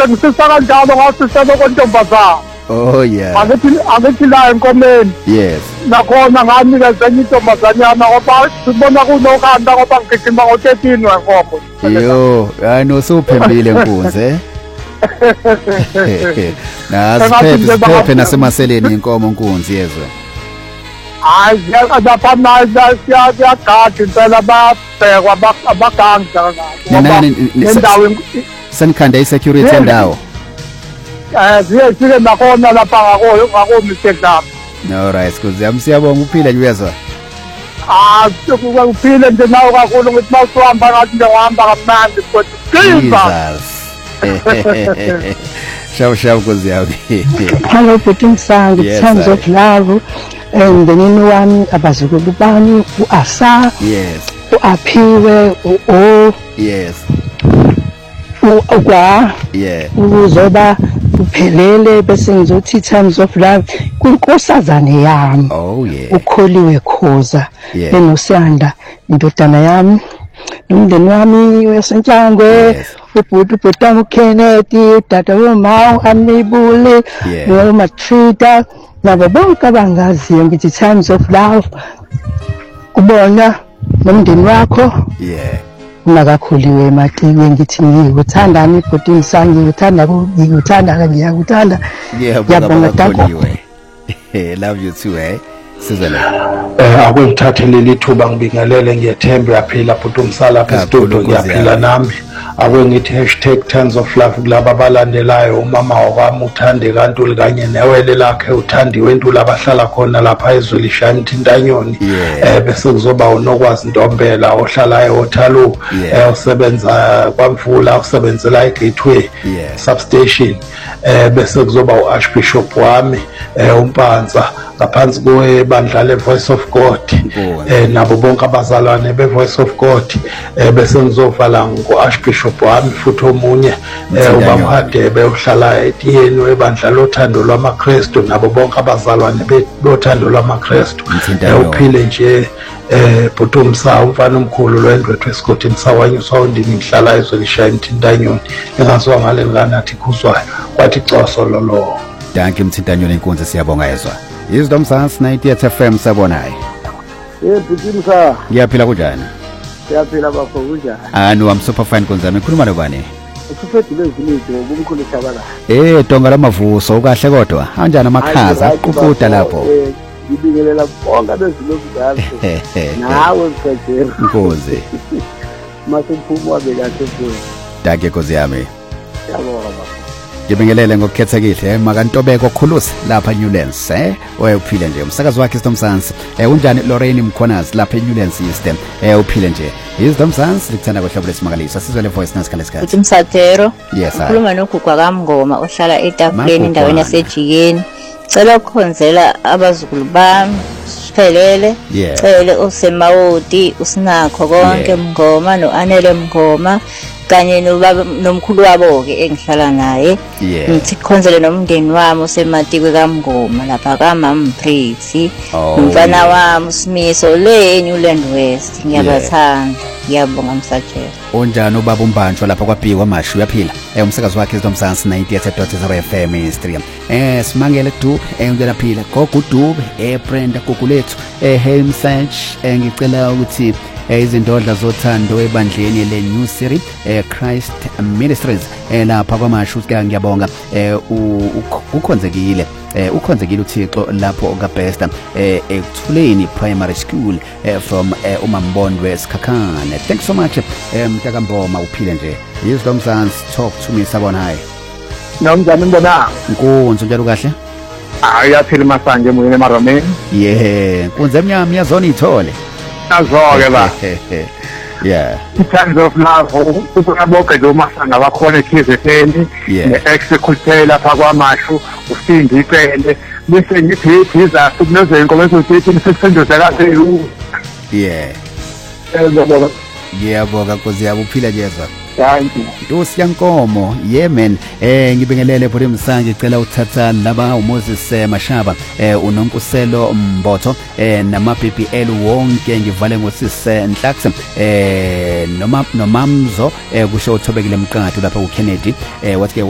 ngisisa kanjalo ngasisa lokwentombazana. Oh yeah. Angithi la enkomeni. Yes. Nakhona nganikeza intombazanyana ngoba sibona kunokhanda ngoba ngigijima ngo13 wenkomo. Yo, ano suphembile Nkunzi. Siphephe nasemaseleni inkomo Nkunzi yezwe. Hayi yaphamna siyagada impela babhekwa abaganga nendawo senikhanda isecurity endawo. Sike nakhona lapha ngako Mr. Dam. No right, Nkunzi yami siyabonga uphile nje uyezwa. Uphile nje nawe kakhulu ukuthi mawuhamba ngathi ngihamba kamnandi kodwa Jesus. Shawu Nkunzi yami. Hello Bhuti Msangi, Times of Love. Umndenini wami abazukulu bami uAsa. Yes. uAphiwe uO. Yes. Ukwa. Yeah. Uzoba uphelele bese ngizothi Times of Love kunkosazane yami. Oh yeah. Ukholiwe Khoza. Yeah. Enosanda indodana yami. Nomndeni wami wesenhlangwe. ubhuti Kennedy, Dada Mawu Amibule, Matrida, nabo bonke abangaziyo ngithi Times of Love. Kubona nomndeni wakho. Yeah. Ungakakhuliwe Matiwe ngithi ngikuthandani Bhuti Msangi, ngikuthanda ngiyakuthanda. Ngiyabonga kakhulu. Love you too, eh? Sizele. Akungithathele lithuba ngibingelele ngiyathemba uyaphila Bhuti Msala lapha estudio ngiyaphila nami. Akungithi #Times of Love kulabo abalandelayo umama wami uthande kaNtuli kanye newele lakhe uthandiwe Ntuli abahlala khona lapha ezweni lishaya Mthintanyoni. Bese kuzoba unokwazi Ntombela ohlala eHotalu osebenza kwaMvula osebenzela eGateway substation. Bese kuzoba uArchbishop wami uMpanza ngaphansi kwebandla leVoice of God nabo bonke abazalwane beVoice of God. Bese ngizovala ngoArchbishop wami futhi omunye uBamhadebe uhlala etiyeni webandla lothando lwamaKristu nabo bonke abazalwane bothando lwamaKristu. Uphile nje Bhuti Msa umfana omkhulu loendwethu eScotland sawanye sawundini ngihlala ezweni lishaya Mthintanyoni engaziwa ngale nganathi khuzwayo kwathi coso lolo. Danke Mthintanyoni Nkunzi siyabonga yezwa. Yizo Msans 90 FM sabonayo. Bhuti Msa. Ngiyaphila kunjani? Siyaphila bafo kunjani? Anu am super fine Nkunzami ngikhuluma nobani? Usufedile ezilitho ngomkhulu Shabala. Donga lamavuso ukahle kodwa. Anjani amakhaza aququda lapho? Ngibingelela bonke bezilokuzalo. Nawe mfethu. Nkosi. Masiphuma wabe kahle futhi. Danke Nkosi yami. Yabonga. Ngibingelele ngokukhethekile makantobeko khulusi lapha Newlands uphile nje umsakazi wakhe Stomsans unjani Lorraine Mkhonazi lapha eNewlands Eastern uphile nje Stomsans likuthanda kohlobo lesimakalisa sizwele voice nasikhala isikhathi uthi Msathero yes ukhuluma nogugwa kaMngoma ohlala eTafuleni endaweni yaseJikeni cela ukukhonzela abazukulu bami siphelele cele uSemawoti uSinakho konke Mngoma noAnele Mngoma kanye nomkhulu wabo ke engihlala naye ngithi khonzele nomndeni wami uSematikwe kaMngoma lapha kaMama Pretty umfana wami uSimiso le eNewland West ngiyabathanda ngiyabonga Msajelo onjani ubaba uMbanjwa lapha kwaBhikwa kwaMashu uyaphila umsakazi wakhe Stomsans 90.0 FM Ministry simangele Dube unjani aphila gogo Dube Brenda Gugulethu Helmsach ngicela ukuthi izindodla zothando ebandleni leNew City Christ Ministries lapha kwaMashu ngiyabonga ukhonzekile uThixo lapho kaBesta eKuthuleni Primary School from uMambondwe Sikhakhane. Thanks so much mntakamboma uphile nje Stomsans talk to me sabona hayi Nomjani mbona Nkunzi njalo kahle Ayaphila Masanje moyeni eMarameni Nkunzi emnyama yazona ithole Azoke ba Times of Love ubonke lo masanga bakhona eKZN neExecutive lapha kwaMashu uSindi Icele bese ngithi iza kunoze inkomo sothethi sesendozela kahle ngiyabonga Nkosi yabo uphila yezwa Thank you. Nkosi yankomo man ngibingelele Bhuti Msangi cela uthatha laba uMoses Mashaba uNonkuselo Mbotho namaBBL wonke ngivale ngosise Nhlax nomamzo kusho uthobekile Mqadi lapha uKennedy wathi